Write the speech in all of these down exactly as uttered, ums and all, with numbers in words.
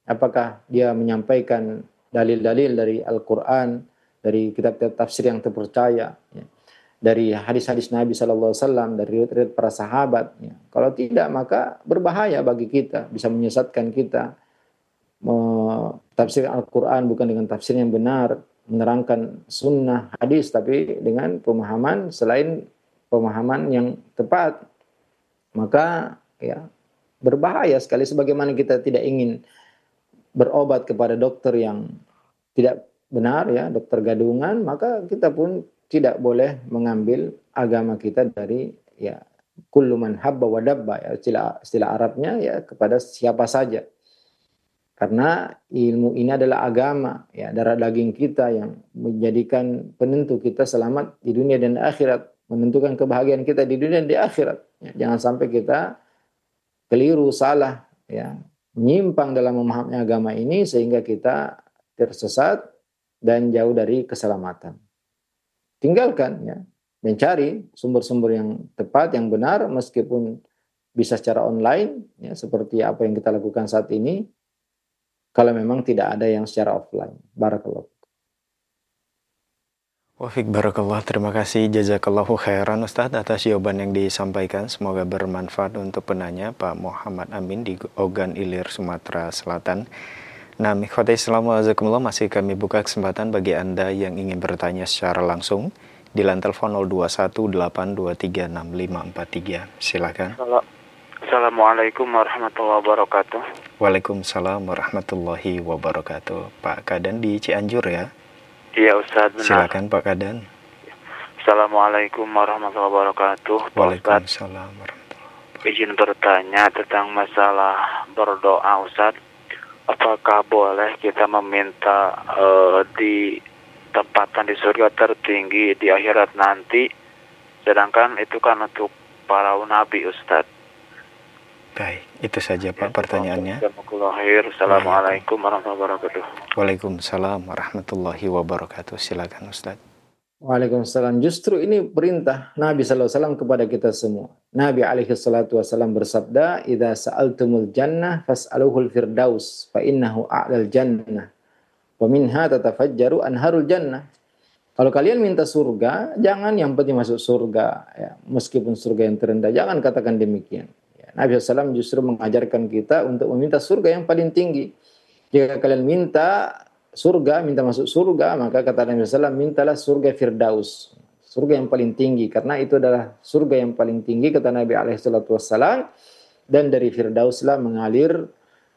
Apakah dia menyampaikan dalil-dalil dari Al-Quran, dari kitab-kitab tafsir yang terpercaya, ya, dari hadis-hadis Nabi Sallallahu Alaihi Wasallam, dari riwayat para sahabat. Ya. Kalau tidak, maka berbahaya bagi kita, bisa menyesatkan kita. Tafsir Al-Quran bukan dengan tafsir yang benar, menerangkan sunnah hadis, tapi dengan pemahaman selain pemahaman yang tepat, maka ya berbahaya sekali. Sebagaimana kita tidak ingin berobat kepada dokter yang tidak benar, ya, dokter gadungan, maka kita pun tidak boleh mengambil agama kita dari ya kullu man habba wa dabba, ya, istilah, istilah Arabnya ya kepada siapa saja. Karena ilmu ini adalah agama, ya, darah daging kita yang menjadikan penentu kita selamat di dunia dan di akhirat, menentukan kebahagiaan kita di dunia dan di akhirat. Ya, jangan sampai kita keliru, salah, ya, menyimpang dalam memahami agama ini sehingga kita tersesat dan jauh dari keselamatan. Tinggalkan, ya, mencari sumber-sumber yang tepat, yang benar, meskipun bisa secara online, ya, seperti apa yang kita lakukan saat ini. Kalau memang tidak ada yang secara offline. Barakallah. Wafik barakallah, terima kasih jazakallahu khairan Ustaz atas jawaban yang disampaikan. Semoga bermanfaat untuk penanya Pak Muhammad Amin di Ogan Ilir, Sumatera Selatan. Nah, ikhwati Islam wajazakumullah, masih kami buka kesempatan bagi Anda yang ingin bertanya secara langsung di line telepon nol dua satu delapan dua tiga enam lima empat tiga. Silakan. Assalamualaikum warahmatullahi wabarakatuh. Waalaikumsalam warahmatullahi wabarakatuh. Pak Kadan di Cianjur, ya? Iya Ustaz, benar. Silakan Pak Kadan. Assalamualaikum warahmatullahi wabarakatuh. Waalaikumsalam warahmatullahi wabarakatuh. Izin bertanya tentang masalah berdoa Ustaz. Apakah boleh kita meminta uh, di tempatan di surga tertinggi di akhirat nanti, sedangkan itu kan untuk para nabi Ustaz? Baik, itu saja Pak pertanyaannya. Assalamualaikum warahmatullahi wabarakatuh. Waalaikumsalam warahmatullahi wabarakatuh. Silakan Ustaz. Waalaikumsalam. Justru ini perintah Nabi Sallallahu Alaihi Wasallam kepada kita semua. Nabi Alaihi Wasallam bersabda, "Idza sa'altumul jannah fas'aluhul firdaus, fa innahu a'lal jannah, wa minha tatafajjaru anharul jannah." Kalau kalian minta surga, jangan yang penting masuk surga, ya, meskipun surga yang terendah, jangan katakan demikian. Nabi shallallahu alaihi wasallam justru mengajarkan kita untuk meminta surga yang paling tinggi. Jika kalian minta surga, minta masuk surga, maka kata Nabi shallallahu alaihi wasallam, mintalah surga Firdaus. Surga yang paling tinggi, karena itu adalah surga yang paling tinggi, kata Nabi alaihi wasallam. Dan dari Firdauslah mengalir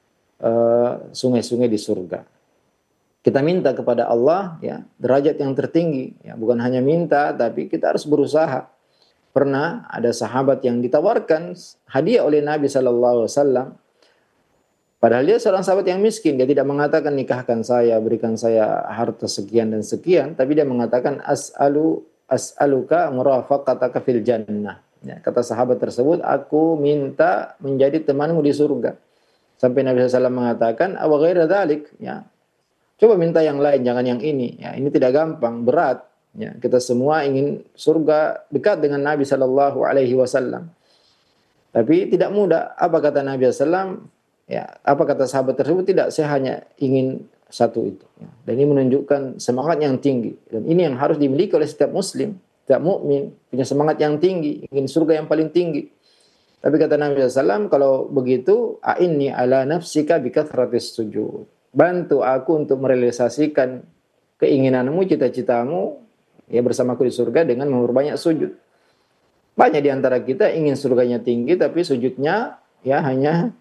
uh, sungai-sungai di surga. Kita minta kepada Allah, ya, derajat yang tertinggi. Ya, bukan hanya minta, tapi kita harus berusaha. Pernah ada sahabat yang ditawarkan hadiah oleh Nabi Sallallahu Alaihi Wasallam. Padahal dia seorang sahabat yang miskin. Dia tidak mengatakan nikahkan saya, berikan saya harta sekian dan sekian. Tapi dia mengatakan as'alu as'aluka murafaqataka fil jannah. Ya, kata sahabat tersebut, aku minta menjadi temanmu di surga. Sampai Nabi Sallallahu Alaihi Wasallam mengatakan, awa ghaira dzalik. Ya, coba minta yang lain, jangan yang ini. Ya, ini tidak gampang, berat. Ya, kita semua ingin surga dekat dengan Nabi Sallallahu Alaihi Wasallam, tapi tidak mudah. Apa kata Nabi Sallallahu Alaihi Wasallam? Ya, apa kata sahabat tersebut? Tidak, saya hanya ingin satu itu. Ya. Dan ini menunjukkan semangat yang tinggi. Dan ini yang harus dimiliki oleh setiap Muslim, setiap mukmin, punya semangat yang tinggi, ingin surga yang paling tinggi. Tapi kata Nabi Sallallahu Alaihi Wasallam, kalau begitu, a'inni ala nafsika bikathratis sujud. Bantu aku untuk merealisasikan keinginanmu, cita-citamu, ya, bersamaku di surga dengan memperbanyak sujud. Banyak di antara kita ingin surganya tinggi, tapi sujudnya ya hanya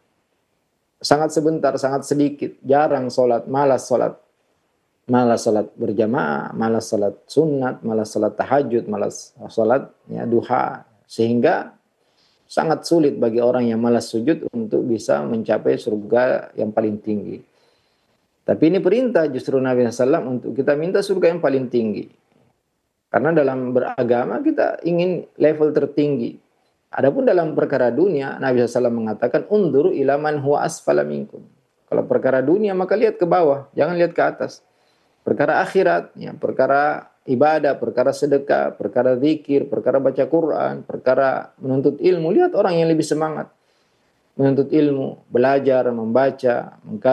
sangat sebentar, sangat sedikit. Jarang sholat, malas sholat. Malas sholat berjamaah, malas sholat sunat, malas sholat tahajud, malas sholat ya, duha. Sehingga sangat sulit bagi orang yang malas sujud untuk bisa mencapai surga yang paling tinggi. Tapi ini perintah justru Nabi shallallahu alaihi wasallam untuk kita minta surga yang paling tinggi. Karena dalam beragama kita ingin level tertinggi. Adapun dalam perkara dunia, Nabi shallallahu alaihi wasallam mengatakan, unduru ila man huwa asfala minkum. Kalau perkara dunia, maka lihat ke bawah, jangan lihat ke atas. Perkara akhirat, ya, perkara ibadah, perkara sedekah, perkara zikir, perkara baca Quran, perkara menuntut ilmu, lihat orang yang lebih semangat. Menuntut ilmu, belajar, membaca,